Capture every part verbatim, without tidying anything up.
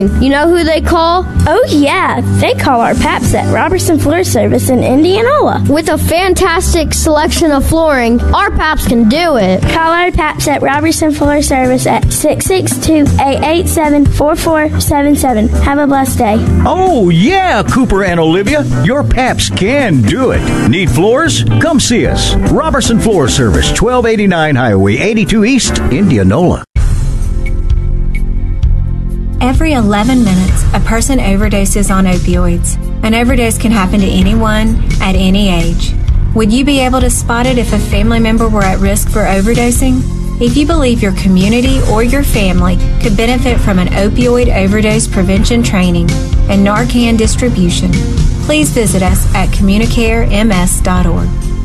You know who they call? Oh, yeah. They call our Paps at Robertson Floor Service in Indianola. With a fantastic selection of flooring, our Paps can do it. Call our Paps at Robertson Floor Service at six six two, eight eight seven, four four seven seven. Have a blessed day. Oh, yeah, Cooper and Olivia. Your Paps can do it. Need floors? Come see us. Robertson Floor Service, twelve eighty-nine Highway eighty-two East, Indianola. Every eleven minutes, a person overdoses on opioids. An overdose can happen to anyone at any age. Would you be able to spot it if a family member were at risk for overdosing? If you believe your community or your family could benefit from an opioid overdose prevention training and Narcan distribution, please visit us at communicare m s dot org.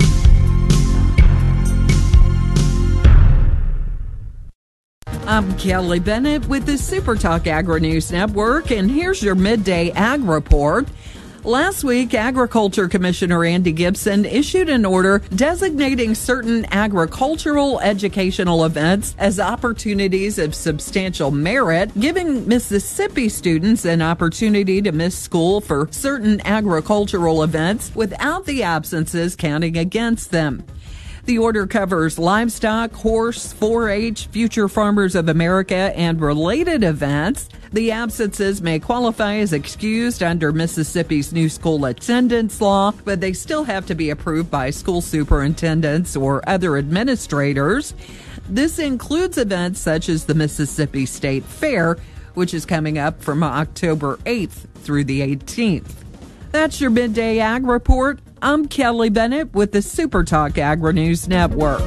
I'm Kelly Bennett with the Super Talk Agri-News Network, and here's your midday ag report. Last week, Agriculture Commissioner Andy Gibson issued an order designating certain agricultural educational events as opportunities of substantial merit, giving Mississippi students an opportunity to miss school for certain agricultural events without the absences counting against them. The order covers livestock, horse, four H, Future Farmers of America, and related events. The absences may qualify as excused under Mississippi's new school attendance law, but they still have to be approved by school superintendents or other administrators. This includes events such as the Mississippi State Fair, which is coming up from October eighth through the eighteenth. That's your Midday Ag Report. I'm Kelly Bennett with the Super Talk Agri-News Network.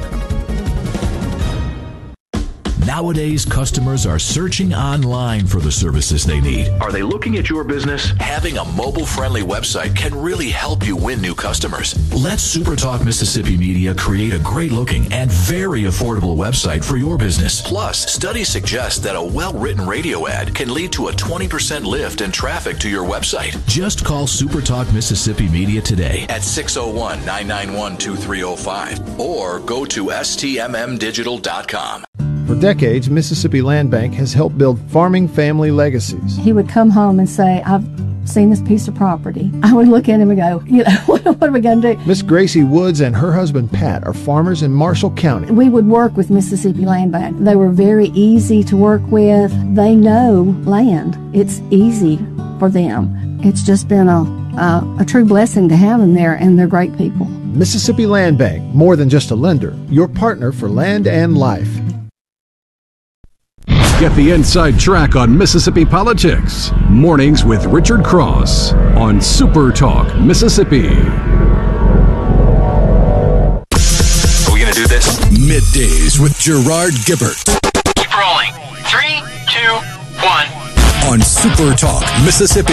Nowadays, customers are searching online for the services they need. Are they looking at your business? Having a mobile-friendly website can really help you win new customers. Let SuperTalk Mississippi Media create a great-looking and very affordable website for your business. Plus, studies suggest that a well-written radio ad can lead to a twenty percent lift in traffic to your website. Just call SuperTalk Mississippi Media today at six oh one, nine nine one, two three oh five or go to S T M M digital dot com. For decades, Mississippi Land Bank has helped build farming family legacies. He would come home and say, I've seen this piece of property. I would look at him and go, you know, what, what are we going to do? Miss Gracie Woods and her husband Pat are farmers in Marshall County. We would work with Mississippi Land Bank. They were very easy to work with. They know land. It's easy for them. It's just been a, a, a true blessing to have them there, and they're great people. Mississippi Land Bank, more than just a lender, your partner for land and life. Get the inside track on Mississippi politics. Mornings with Richard Cross on Super Talk Mississippi. Are we going to do this? Middays with Gerard Gibbert. Keep rolling. Three, two, one. On Super Talk Mississippi.